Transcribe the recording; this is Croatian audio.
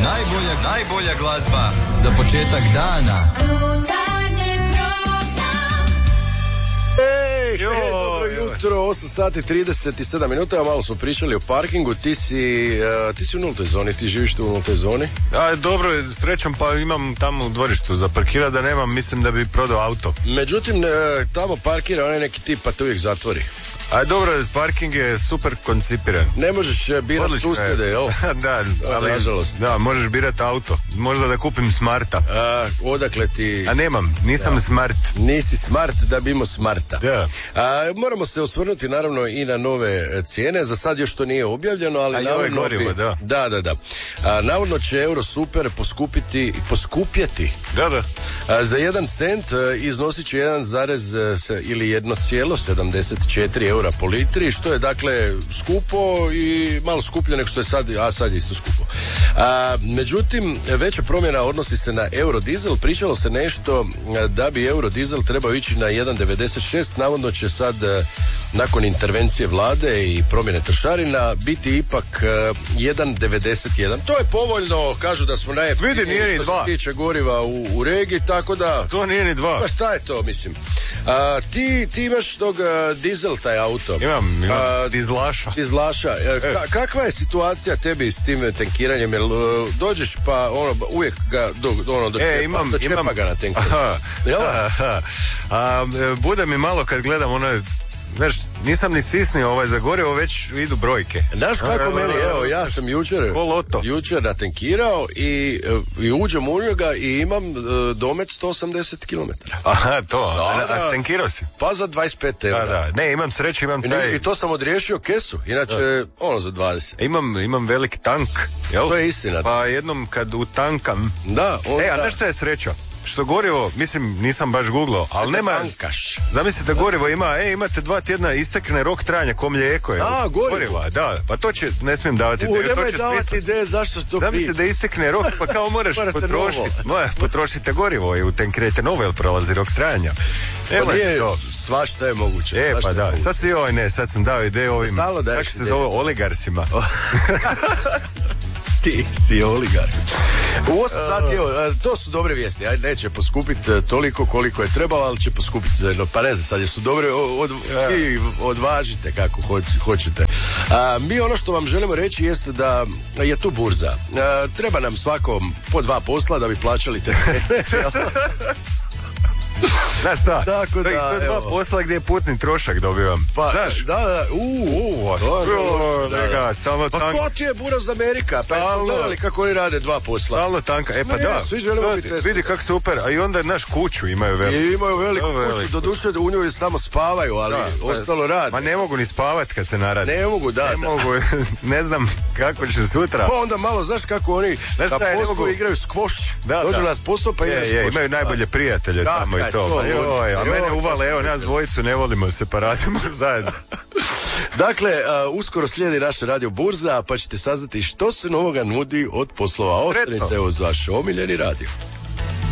Najbolja glazba za početak dana. Dobro jutro, 8 sati 37 minuta, malo smo pričali o parkingu, ti si u nultoj zoni, ti živiš tu u nultoj zoni? Dobro, srećom pa imam tamo u dvorištu za parkira da nemam, mislim da bi prodao auto. Međutim, tamo parkira onaj neki tip pa te uvijek zatvori. Dobro, parking je super koncipiran. Ne možeš birati susjede, jel? Da, ali nažalost. Da, možeš birati auto. Možda da kupim smarta. Odakle ti... Nisam smart. Nisi smart da bi imao smarta. Da. Moramo se osvrnuti naravno i na nove cijene. Za sad još to nije objavljeno, ali navodno gorivo, da. Navodno će Euro Super poskupjeti. Da. Za 1 cent iznosit će 1,74 eura po litri, što je dakle skupo i malo skuplje nego što je sad, a sad je isto skupo. Međutim, veća promjena odnosi se na Eurodizel. Pričalo se nešto da bi Eurodizel trebao ići na 1,96, navodno će sad nakon intervencije vlade i promjene trošarina biti ipak 1,91. To je povoljno, kažu da smo najjeftiniji što se tiče goriva u regiji, tako da... To nije ni 2. Pa šta je to, mislim? Ti imaš tog dizel taj auto. Imam dizlaša. Kakva je situacija tebi s tim tankiranjem? Jel dođeš pa uvijek ga dočepa ga na tankiranju? Bude mi malo kad gledam znaš, nisam ni stisnio za gorivo, već idu brojke. Znaš kako meni, evo, ja sam jučer natankirao i uđem u njega i imam domet 180 km. Aha, to, a tankirao si? Pa za 25 eura. Da. Ne, imam sreću, imam taj... I to sam odriješio kesu, inače za 20. Imam velik tank, jel? To je istina. Pa jednom kad utankam... Da, a nešto je sreća? Što gorivo, mislim, nisam baš googlao, ali nema... Tankaš. Zamislite, gorivo imate 2 tjedna, istekne rok trajanja, ko mlijeko je. Gorivo. Da, pa to će, ne smijem davati ideje. Nemoj davati ideje, zašto to prije? Zamislite da istekne rok, pa kao moraš potrošite gorivo i utankirajte novo, jer prolazi rok trajanja. Pa nije, svašta je moguće. Pa da, sad sam dao ideju ovim, kako se zove, oligarsima. Ti si oligar. U 8 sati, to su dobre vijesti. Neće poskupiti toliko koliko je trebalo, ali će poskupiti, pa ne znam, sad jesu dobre, i odvažite kako hoćete. Mi ono što vam želimo reći jeste da je tu burza. Treba nam svakom po 2 posla da bi plaćali te. Znaš šta? Tako to je 2 posla gdje je putni trošak dobivam. Pa, znaš? Da. Stalno tanka. Pa ko ti je buraz Amerika? Pa smo gledali kako oni rade 2 posla. Stalno tanka. Pa svi želimo biti tesni. Vidi kako super. A i onda naš kuću imaju veliku. Imaju veliku kuću. Doduše u njoj samo spavaju, ali ostalo rade. Ma ne mogu ni spavat kad se narade. Ne mogu, Ne mogu, ne znam kako će sutra. Pa onda malo, znaš kako oni na poslu igraju skvoš. Dođu na posao pa igraju skvoš. Imaju najbolje prijatelje tamo i to. A mene uvale, evo nas dvojicu ne volimo se pa radimo zajedno. Dakle, uskoro slijedi naša radio burza, pa ćete saznati što se novoga nudi od poslova. Ostanite uz vaš omiljeni radio.